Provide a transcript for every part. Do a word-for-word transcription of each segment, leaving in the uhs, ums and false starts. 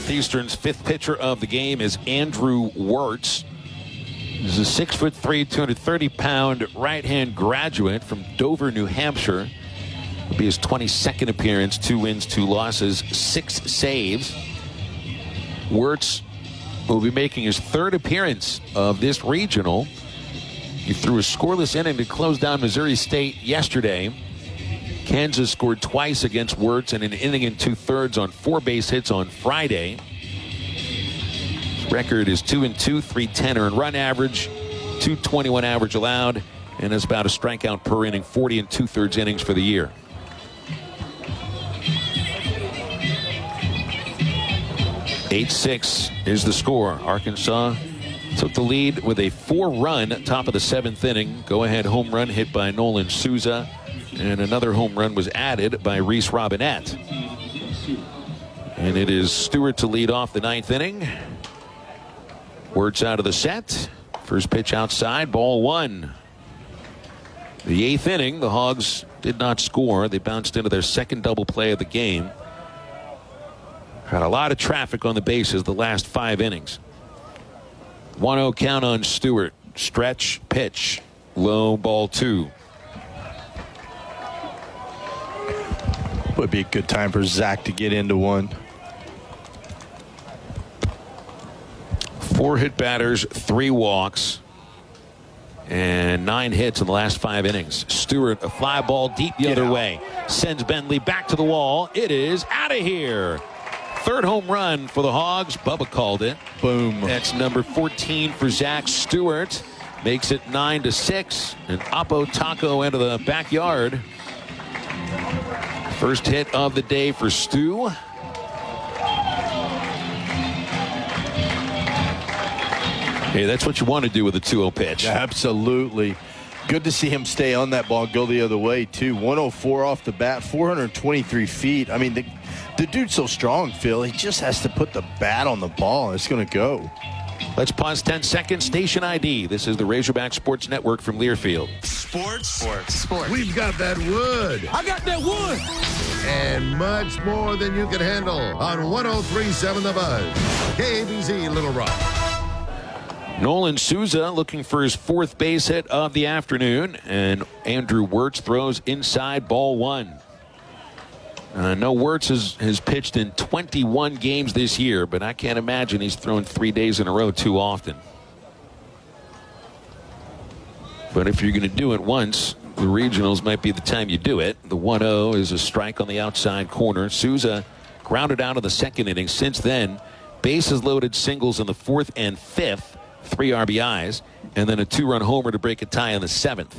Northeastern's fifth pitcher of the game is Andrew Wirtz. He's a six foot three, two hundred thirty pound right-hand graduate from Dover, New Hampshire. It'll be his twenty-second appearance, two wins, two losses, six saves. Wirtz will be making his third appearance of this regional. He threw a scoreless inning to close down Missouri State yesterday. Kansas scored twice against Wirtz in an inning and two-thirds on four base hits on Friday. His record is two and two, three ten earned run average, two twenty-one average allowed, and is about a strikeout per inning, forty and two-thirds innings for the year. eight six is the score. Arkansas took the lead with a four-run top of the seventh inning. Go-ahead home run hit by Nolan Souza. And another home run was added by Reese Robinette. And it is Stewart to lead off the ninth inning. Wirtz out of the set. First pitch outside, ball one. The eighth inning, the Hogs did not score. They bounced into their second double play of the game. Had a lot of traffic on the bases the last five innings. one oh count on Stewart. Stretch, pitch, low, ball two. Would be a good time for Zach to get into one. Four hit batters, three walks, and nine hits in the last five innings. Stewart, a fly ball deep the Get other out. way. Sends Bentley back to the wall. It is out of here. Third home run for the Hogs. Bubba called it. Boom. That's number fourteen for Zach Stewart. Makes it nine to six. And Oppo Taco into the backyard. First hit of the day for Stu. Hey, that's what you want to do with a two oh pitch. Absolutely. Good to see him stay on that ball, go the other way, too. one oh four off the bat, four hundred twenty-three feet. I mean, the, the dude's so strong, Phil. He just has to put the bat on the ball, and it's going to go. Let's pause ten seconds. Station I D. This is the Razorback Sports Network from Learfield. Sports. Sports. Sports. We've got that wood. I got that wood. And much more than you can handle on one oh three point seven The Buzz. K A B Z Little Rock. Nolan Souza looking for his fourth base hit of the afternoon. And Andrew Wirtz throws inside, ball one. Uh, no, Wirtz has, has pitched in twenty-one games this year, but I can't imagine he's thrown three days in a row too often. But if you're going to do it once, the regionals might be the time you do it. The one oh is a strike on the outside corner. Souza grounded out of the second inning. Since then, bases loaded singles in the fourth and fifth, three R B Is, and then a two-run homer to break a tie in the seventh.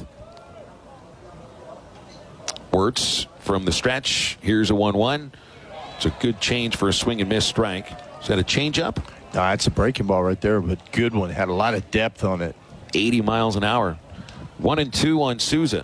Wirtz from the stretch. Here's a one one. It's a good change for a swing and miss strike. Is that a changeup? Nah, it's a breaking ball right there, but good one. Had a lot of depth on it. eighty miles an hour. One and two on Souza.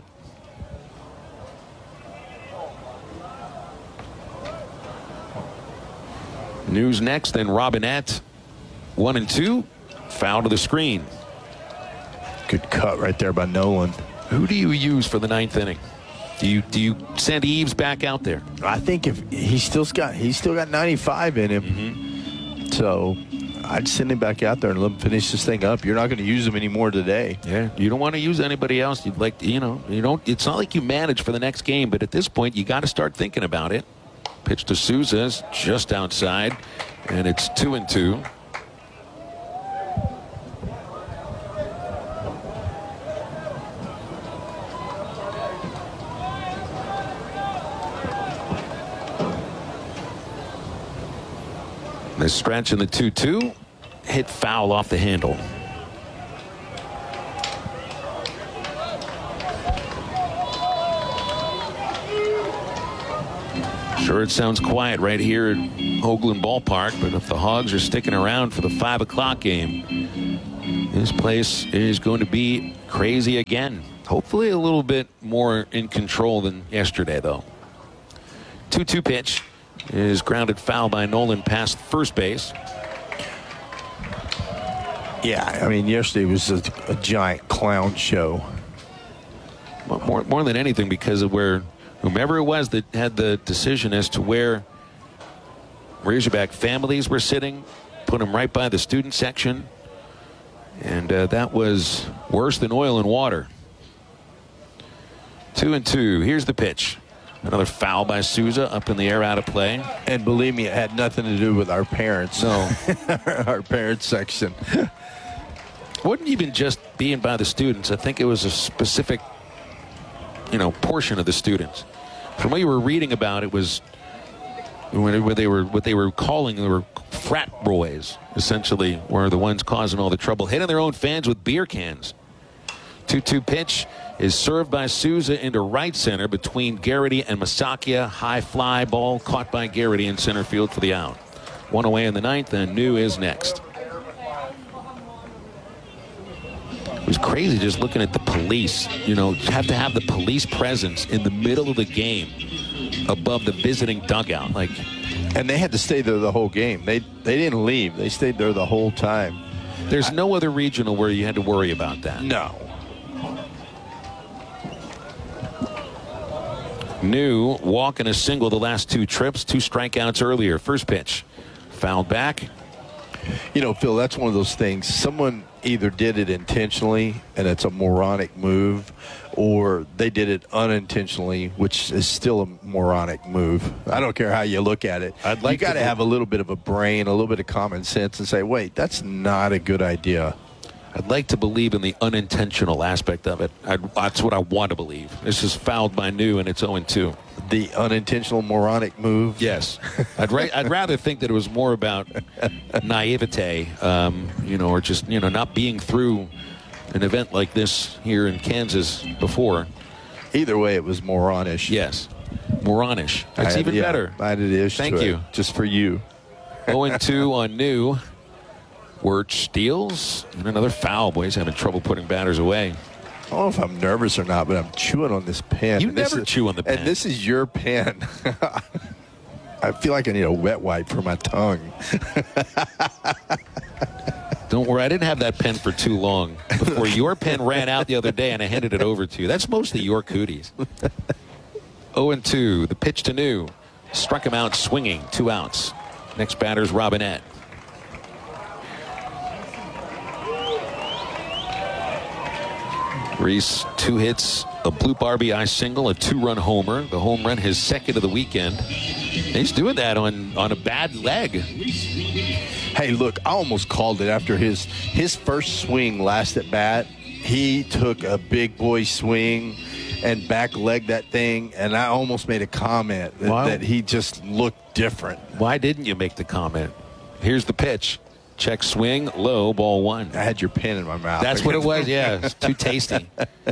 News next, then Robinette. One and two. Foul to the screen. Good cut right there by Nolan. Who do you use for the ninth inning? Do you do you send Eves back out there? I think if he's still got he's still got ninety-five in him, Mm-hmm. so I'd send him back out there and let him finish this thing up. You're not going to use him anymore today. Yeah, you don't want to use anybody else. You'd like, you know, you don't. It's not like you manage for the next game, but at this point, you got to start thinking about it. Pitch to Souza's just outside, and it's two and two. The stretch in the two two. Hit foul off the handle. Sure, it sounds quiet right here at Hoagland Ballpark, but if the Hogs are sticking around for the five o'clock game, this place is going to be crazy again. Hopefully a little bit more in control than yesterday, though. two two pitch is grounded foul by Nolan past first base. Yeah, I mean, yesterday was a, a giant clown show. More, more than anything because of where whomever it was that had the decision as to where Razorback families were sitting, put them right by the student section. And uh, that was worse than oil and water. Two and two. Here's the pitch. Another foul by Souza, up in the air, out of play. And believe me, it had nothing to do with our parents. No. Our parents section. Wouldn't even just being by the students. I think it was a specific, you know, portion of the students. From what you were reading about, it was when they were what they were calling they were frat boys, essentially, were the ones causing all the trouble, hitting their own fans with beer cans. two two pitch is served by Souza into right center between Garrity and Masakia. High fly ball caught by Garrity in center field for the out. One away in the ninth, and New is next. It was crazy just looking at the police. You know, you have to have the police presence in the middle of the game above the visiting dugout. Like, and they had to stay there the whole game. They they didn't leave. They stayed there the whole time. There's no other regional where you had to worry about that. No. New walking a single the last two trips, two strikeouts earlier. First pitch, fouled back. You know, Phil, that's one of those things. Someone either did it intentionally, and it's a moronic move, or they did it unintentionally, which is still a moronic move. I don't care how you look at it. I'd like you got to to have a little bit of a brain, a little bit of common sense, and say, wait, that's not a good idea. I'd like to believe in the unintentional aspect of it. I'd, that's what I want to believe. This is fouled by New, and it's oh and two. The unintentional moronic move? Yes. I'd, ra- I'd rather think that it was more about naivete, um, you know, or just, you know, not being through an event like this here in Kansas before. Either way, it was moronish. Yes. Moronish. That's I, even yeah, better. I did ish Thank to you. It, just for you. oh and two on New. Wirtz steals, and another foul. Boy, he's having trouble putting batters away. I don't know if I'm nervous or not, but I'm chewing on this pen. You And this never is- chew on the pen. And this is your pen. I feel like I need a wet wipe for my tongue. Don't worry, I didn't have that pen for too long before your pen ran out the other day and I handed it over to you. That's mostly your cooties. oh and two, the pitch to New. Struck him out swinging, two outs. Next batter's Robinette. Reese, two hits, a bloop R B I single, a two-run homer. The home run, his second of the weekend. He's doing that on, on a bad leg. Hey, look, I almost called it after his his first swing last at bat. He took a big boy swing and back legged that thing, and I almost made a comment that, Wow. that he just looked different. Why didn't you make the comment? Here's the pitch. Check swing, low, ball one. I had your pen in my mouth. That's what it was, yeah. It's too tasty.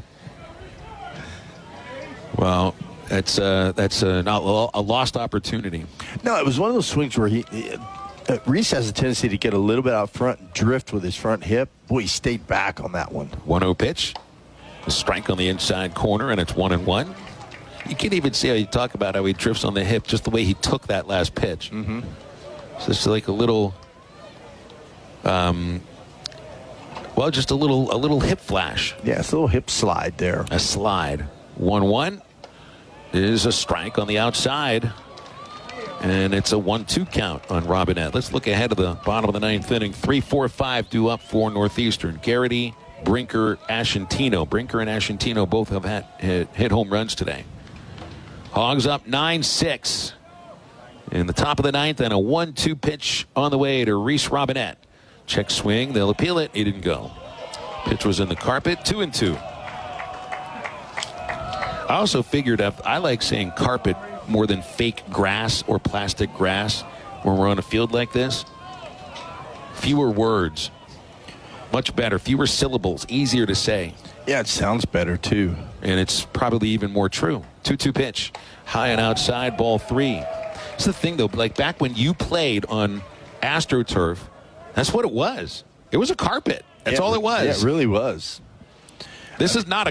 Well, that's uh, that's uh, not a lost opportunity. No, it was one of those swings where he, he uh, Reese has a tendency to get a little bit out front and drift with his front hip. Boy, he stayed back on that one. one oh pitch. A strike on the inside corner, and it's one and one. You can't even see how you talk about how he drifts on the hip, just the way he took that last pitch. Mm-hmm. So it's like a little, um, well, just a little, a little hip flash. Yeah, it's a little hip slide there. A slide. one one is a strike on the outside. And it's a one two count on Robinette. Let's look ahead to the bottom of the ninth inning. three four five due up for Northeastern. Garrity, Brinker, Ashantino. Brinker and Ashantino both have had, hit, hit home runs today. Hogs up nine six. In the top of the ninth, and a one two pitch on the way to Reese Robinette. Check swing. They'll appeal it. He didn't go. Pitch was in the carpet. Two and two. I also figured out, I like saying carpet more than fake grass or plastic grass when we're on a field like this. Fewer words. Much better. Fewer syllables. Easier to say. Yeah, it sounds better, too. And it's probably even more true. two two pitch. High and outside, ball three. That's the thing, though. Like back when you played on AstroTurf, that's what it was. It was a carpet. That's Yeah, all it was. Yeah, it really was. This is not a